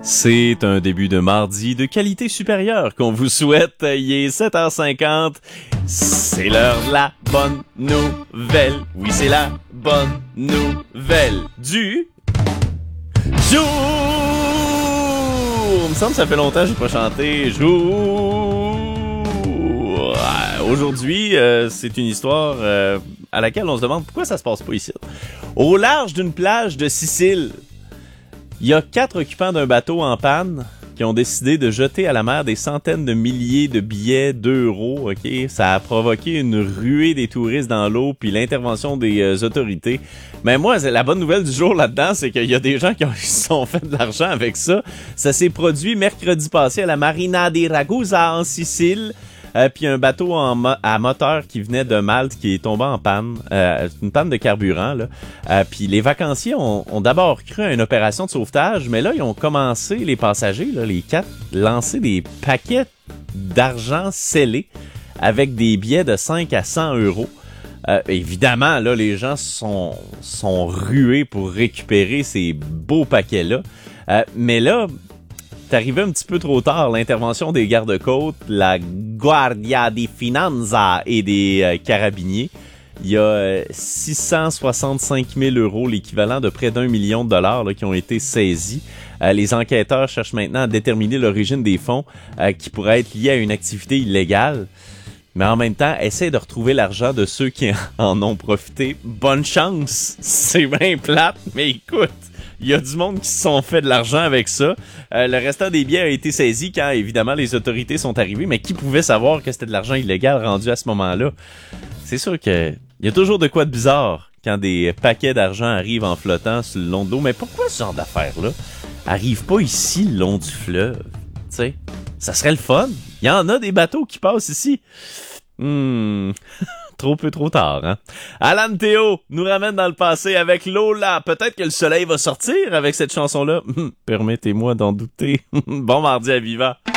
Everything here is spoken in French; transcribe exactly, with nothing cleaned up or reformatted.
C'est un début de mardi de qualité supérieure qu'on vous souhaite. Il est sept heures cinquante. C'est l'heure de la bonne nouvelle. Oui, c'est la bonne nouvelle du jour. Il me semble que ça fait longtemps que j'ai pas chanté. Jour. Aujourd'hui, euh, c'est une histoire euh, à laquelle on se demande pourquoi ça se passe pas ici. Au large d'une plage de Sicile, il y a quatre occupants d'un bateau en panne qui ont décidé de jeter à la mer des centaines de milliers de billets d'euros. Ok, ça a provoqué une ruée des touristes dans l'eau puis l'intervention des euh, autorités. Mais moi, la bonne nouvelle du jour là-dedans, c'est qu'il y a des gens qui, ont, qui se sont fait de l'argent avec ça. Ça s'est produit mercredi passé à la Marina di Ragusa en Sicile. Euh, puis un bateau en mo- à moteur qui venait de Malte qui est tombé en panne, euh, une panne de carburant là. Euh, puis les vacanciers ont, ont d'abord cru à une opération de sauvetage, mais là ils ont commencé, les passagers là, les quatre, lancer des paquets d'argent scellés avec des billets de cinq à cent euros. Euh, évidemment là les gens sont sont rués pour récupérer ces beaux paquets là, euh, mais là c'est arrivé un petit peu trop tard, l'intervention des gardes-côtes, la Guardia di Finanza et des euh, carabiniers. Il y a euh, six cent soixante-cinq mille euros, l'équivalent de près d'un million de dollars là, qui ont été saisis. Euh, les enquêteurs cherchent maintenant à déterminer l'origine des fonds euh, qui pourraient être liés à une activité illégale. Mais en même temps, essaie de retrouver l'argent de ceux qui en ont profité. Bonne chance! C'est bien plate, mais écoute, il y a du monde qui se sont fait de l'argent avec ça. Euh, le restant des billets a été saisi quand, évidemment, les autorités sont arrivées. Mais qui pouvait savoir que c'était de l'argent illégal rendu à ce moment-là? C'est sûr que il y a toujours de quoi de bizarre quand des paquets d'argent arrivent en flottant sur le long de l'eau. Mais pourquoi ce genre d'affaires-là arrive pas ici, le long du fleuve? Tu sais, ça serait le fun. Il y en a des bateaux qui passent ici. Hmm... Trop peu trop tard, hein? Alan Théo nous ramène dans le passé avec Lola. Peut-être que le soleil va sortir avec cette chanson-là. Permettez-moi d'en douter. Bon mardi à Viva.